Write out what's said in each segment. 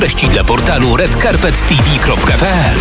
Treści dla portalu redcarpettv.pl.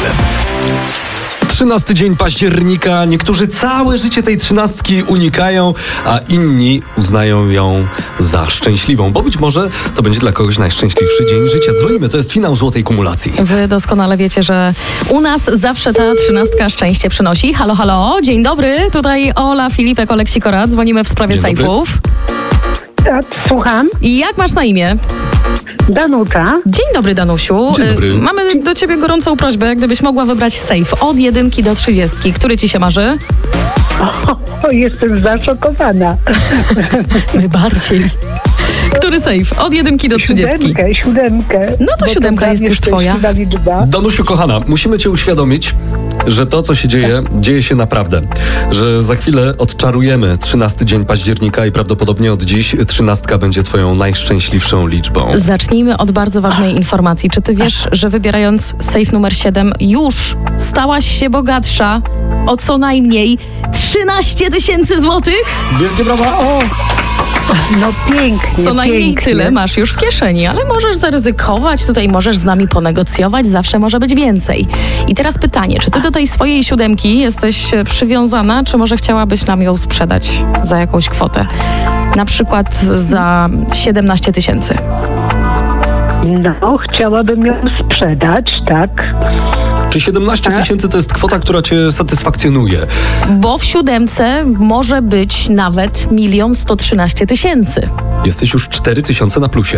13 dzień października. Niektórzy całe życie tej 13 unikają, a inni uznają ją za szczęśliwą, bo być może to będzie dla kogoś najszczęśliwszy dzień życia. Dzwonimy, to jest finał złotej kumulacji. Wy doskonale wiecie, że u nas zawsze ta 13 szczęście przynosi. Halo, halo, dzień dobry. Tutaj Ola, Filipek, Oleksikorat. Dzwonimy w sprawie Dzień dobry. sejfów. Słucham. I jak masz na imię? Danuta. Dzień dobry, Danusiu. Dzień dobry. Mamy do ciebie gorącą prośbę, gdybyś mogła wybrać sejf od 1 do 30. Który ci się marzy? Jestem zaszokowana. My bardziej. Który sejf? Od 1 do 30. Siódemkę. No to Bo 7 jest już twoja. Liczba. Danusiu, kochana, musimy cię uświadomić, że to, co się dzieje się naprawdę. Że za chwilę odczarujemy 13 dzień października i prawdopodobnie od dziś 13 będzie twoją najszczęśliwszą liczbą. Zacznijmy od bardzo ważnej informacji. Czy ty wiesz, że wybierając sejf numer 7 już stałaś się bogatsza o co najmniej 13 000 złotych? Wielkie brawa! No pięknie. Co najmniej pięknie. tyle masz już w kieszeni, ale możesz zaryzykować, tutaj możesz z nami ponegocjować, zawsze może być więcej. I teraz pytanie, czy ty do tej swojej 7 jesteś przywiązana, czy może chciałabyś nam ją sprzedać za jakąś kwotę? Na przykład za 17 000. No, chciałabym ją sprzedać, tak. Czy 17 000 to jest kwota, która cię satysfakcjonuje? Bo w 7 może być nawet 1 113 000. Jesteś już 4 000 na plusie.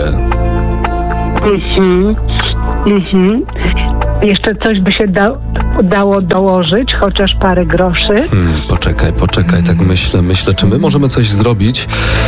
Jeszcze coś by się dało dołożyć, chociaż parę groszy. Poczekaj, tak myślę, czy my możemy coś zrobić?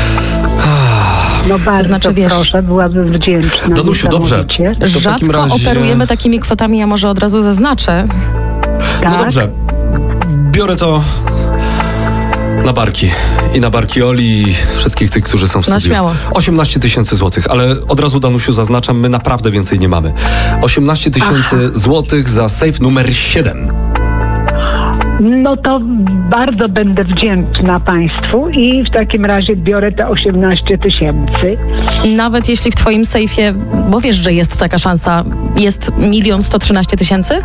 No bardzo znaczy, wiesz, proszę, byłabym wdzięczna. Danusiu, dobrze. niesamowicie. To w Rzadko takim razie... operujemy takimi kwotami, ja może od razu zaznaczę. No Tak. dobrze, biorę to na barki. I na barki Oli i wszystkich tych, którzy są w No, studiu. śmiało. 18 000 złotych, ale od razu, Danusiu, zaznaczam, my naprawdę więcej nie mamy. 18 000 złotych za sejf numer 7. No to bardzo będę wdzięczna Państwu i w takim razie biorę te 18 000. Nawet jeśli w twoim sejfie, bo wiesz, że jest taka szansa, jest 1 113 000?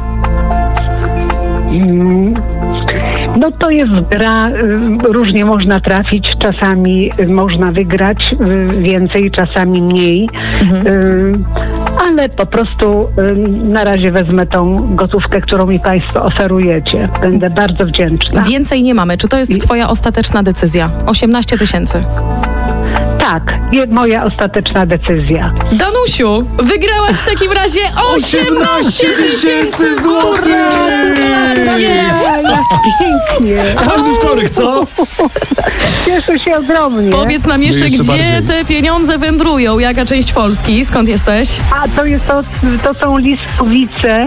No to jest gra, różnie można trafić, czasami można wygrać więcej, czasami mniej, ale po prostu na razie wezmę tą gotówkę, którą mi Państwo oferujecie. Będę bardzo wdzięczna. Więcej nie mamy. Czy to jest twoja ostateczna decyzja? 18 000. Tak, moja ostateczna decyzja. Danusiu, wygrałaś w takim razie 18 000 złotych! Jak pięknie! Fajny wtorek, co? Cieszę się ogromnie. Powiedz nam jeszcze, jeszcze gdzie bardziej. te pieniądze wędrują? Jaka część Polski? Skąd jesteś? A to są Liskowice,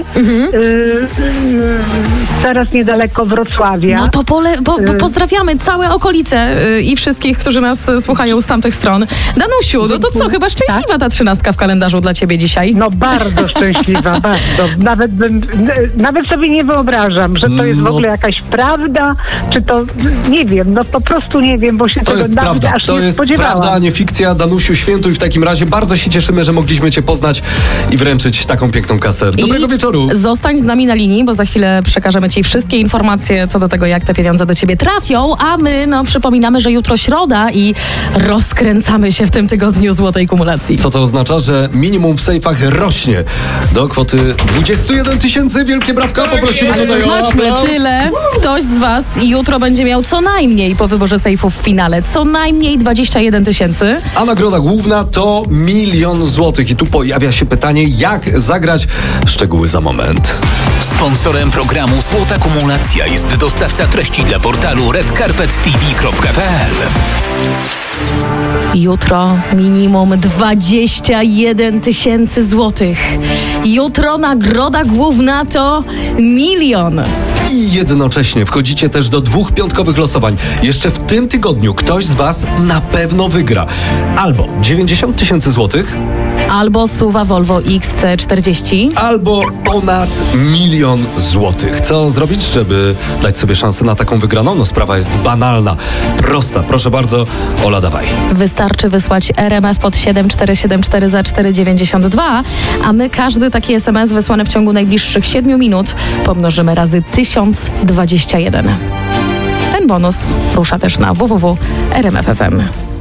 teraz niedaleko Wrocławia. No to pozdrawiamy całe okolice i wszystkich, którzy nas słuchają z tamtych stron. Danusiu, no to co? Chyba szczęśliwa ta 13 w kalendarzu dla ciebie dzisiaj. No bardzo szczęśliwa, bardzo. Nawet sobie nie wyobrażam, że to jest w ogóle jakaś prawda, czy to, nie wiem, no po prostu nie wiem, bo się To tego jest nawet prawda, aż to nie jest spodziewałam. prawda, a nie fikcja. Danusiu, świętuj w takim razie. Bardzo się cieszymy, że mogliśmy cię poznać i wręczyć taką piękną kasę. Dobrego wieczoru. Zostań z nami na linii, bo za chwilę przekażemy ci wszystkie informacje co do tego, jak te pieniądze do ciebie trafią, a my przypominamy, że jutro środa i rozkręcamy się w tym tygodniu złotej kumulacji. Co to oznacza? Że minimum w sejfach rośnie do kwoty 21 000. Wielkie brawka, poprosimy Ale tutaj o zaznaczmy aplauz. tyle, ktoś z was jutro będzie miał co najmniej po wyborze sejfów w finale, co najmniej 21 000. A nagroda główna to 1 000 000 złotych. I tu pojawia się pytanie, jak zagrać? Szczegóły za moment. Sponsorem programu Złota Kumulacja jest dostawca treści dla portalu redcarpettv.pl. Jutro minimum 21 000 złotych. Jutro nagroda główna to 1 000 000. I jednocześnie wchodzicie też do 2 piątkowych losowań. Jeszcze w tym tygodniu ktoś z was na pewno wygra. Albo 90 000 złotych, Albo SUV Volvo XC40. Albo ponad 1 000 000 złotych. Co zrobić, żeby dać sobie szansę na taką wygraną? No sprawa jest banalna, prosta. Proszę bardzo, Ola, dawaj. Wystarczy wysłać RMF pod 7474 za 4,92, a my każdy taki SMS wysłany w ciągu najbliższych 7 minut pomnożymy razy 1021. Ten bonus rusza też na www.rmf.fm.